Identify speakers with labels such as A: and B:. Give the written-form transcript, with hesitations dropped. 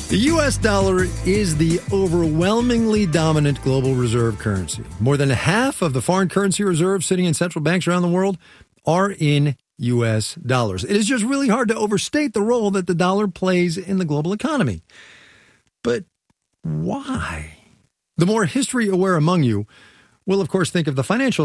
A: The U.S. dollar is the overwhelmingly dominant global reserve currency. More than half of the foreign currency reserves sitting in central banks around the world are in U.S. dollars. It is just really hard to overstate the role that the dollar plays in the global economy. But why? The more history-aware among you will, of course, think of the financial